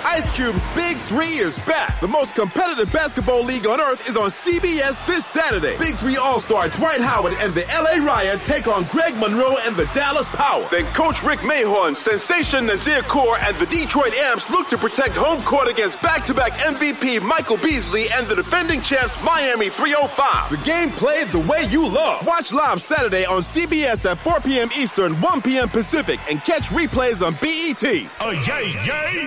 Ice Cube's Big 3 is back. The most competitive basketball league on earth is on CBS this Saturday. Big 3 All-Star Dwight Howard and the LA Riot take on Greg Monroe and the Dallas Power. Then Coach Rick Mahorn, Sensation Nazir Kaur, and the Detroit Amps look to protect home court against back-to-back MVP Michael Beasley and the defending champs Miami 305. The game played the way you love. Watch live Saturday on CBS at 4 p.m. Eastern, 1 p.m. Pacific, and catch replays on BET. Oh, yay!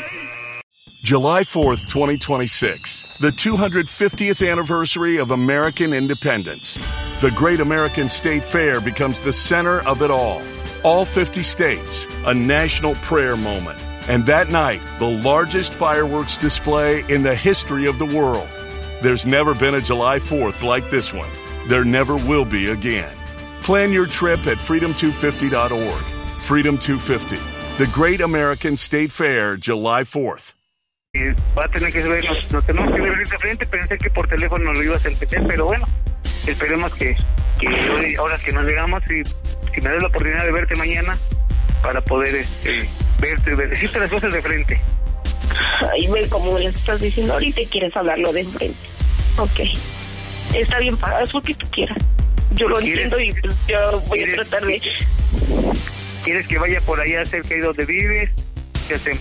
July 4th, 2026, the 250th anniversary of American independence. The Great American State Fair becomes the center of it all. All 50 states, a national prayer moment. And that night, the largest fireworks display in the history of the world. There's never been a July 4th like this one. There never will be again. Plan your trip at freedom250.org. Freedom 250, the Great American State Fair, July 4th. Va a tener que vernos, nos tenemos que ver de frente. Pensé que por teléfono lo ibas a empezar, pero bueno, esperemos que ahora que nos llegamos y si me das la oportunidad de verte mañana para poder verte, decirte las cosas de frente. Ay, ve como les estás diciendo ahorita y quieres hablarlo de frente. Ok, está bien, para eso que tú quieras. Yo lo entiendo y pues yo voy a tratar de... ¿Quieres que vaya por allá cerca de donde vives? ¿Qué hacemos?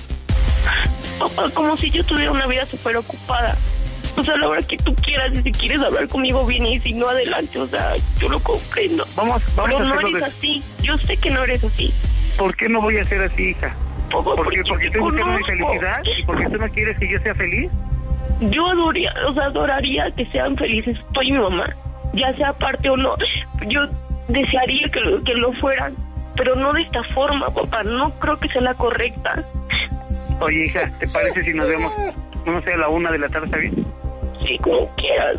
Papá, como si yo tuviera una vida súper ocupada. O sea, la hora que tú quieras, y si quieres hablar conmigo bien y si no, adelante. O sea, yo lo comprendo. Vamos pero a no hacerlo eres así. Yo sé que no eres así. ¿Por qué no voy a ser así, hija? Porque estoy buscando mi felicidad y porque tú no quieres que yo sea feliz. Yo adoraría que sean felices tú y mi mamá, ya sea aparte o no. Yo desearía que lo fueran, pero no de esta forma, papá. No creo que sea la correcta. Oye, hija, ¿te parece si nos vemos, no sé, a la 1 de la tarde, está bien? Sí, como quieras.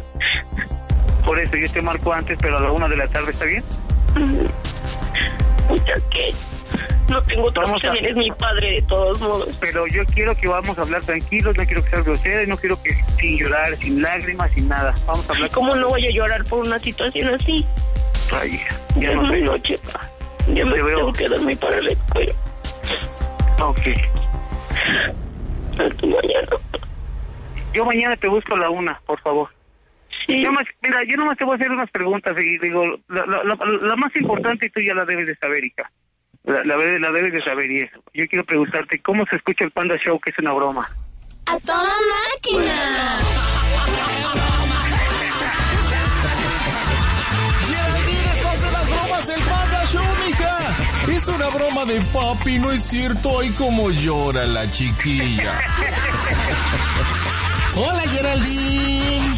Por eso yo te marco antes, pero a la 1 de la tarde, ¿está bien? Ya que no tengo otra opción, eres mi padre de todos modos. Pero yo quiero que vamos a hablar tranquilos, no quiero que seas grosera y no quiero que sin llorar, sin lágrimas, sin nada. Vamos a hablar. ¿Cómo no voy a llorar por una situación así? Ay, hija, ya no sé. Noche, pa. Ya me tengo que dormir para la escuela. Ok. Hasta mañana. Yo mañana te busco a la 1, por favor. Sí. Mira, yo nomás te voy a hacer unas preguntas y digo, la más importante y tú ya la debes de saber, hija. La debes de saber y eso. Yo quiero preguntarte, ¿cómo se escucha el Panda Show, que es una broma? ¡A toda máquina! ¡Estas son las bromas del Panda Show, mija! Es una broma de papi, ¿no es cierto? Ay, cómo llora la chiquilla. Hola, Geraldine.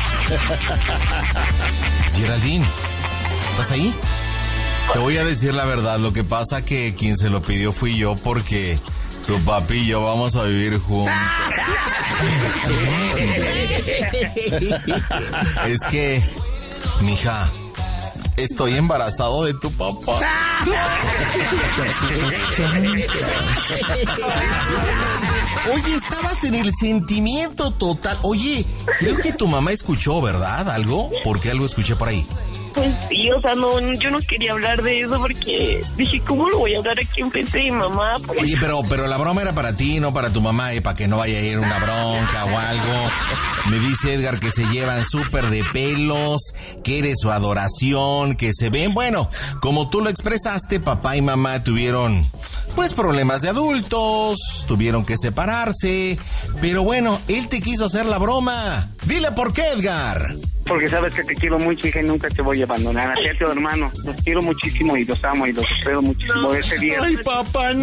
Geraldine, ¿estás ahí? Te voy a decir la verdad, lo que pasa que quien se lo pidió fui yo porque tu papi y yo vamos a vivir juntos. Es que, mija, estoy embarazado de tu papá. Oye, estabas en el sentimiento total. Oye, creo que tu mamá escuchó, ¿verdad? ¿Algo? Porque algo escuché por ahí. Pues sí, o sea, no, yo no quería hablar de eso porque dije, ¿cómo lo voy a hablar aquí enfrente de mi mamá? Pues... Oye, pero la broma era para ti, no para tu mamá, para que no vaya a ir una bronca o algo. Me dice Edgar que se llevan súper de pelos, que eres su adoración, que se ven, bueno, como tú lo expresaste, papá y mamá tuvieron, pues, problemas de adultos, tuvieron que separarse, pero bueno, él te quiso hacer la broma. Dile por qué, Edgar. Porque sabes que te quiero mucho, hija, y nunca te voy a abandonar. A ti, a tu hermano, los quiero muchísimo y los amo y los espero muchísimo ese día. Ay, papá.